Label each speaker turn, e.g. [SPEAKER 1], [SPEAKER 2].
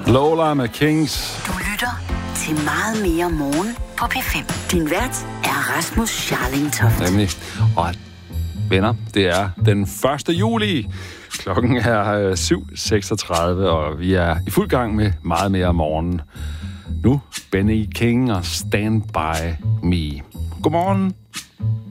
[SPEAKER 1] Lola med Kings.
[SPEAKER 2] Du lytter til Meget mere morgen på P5. Din vært er Rasmus Scharling-Toft.
[SPEAKER 1] Nemlig. Og venner, det er den 1. juli. Klokken er 7.36, og vi er i fuld gang med Meget mere om morgenen. Nu Benny King og Stand By Me. Godmorgen.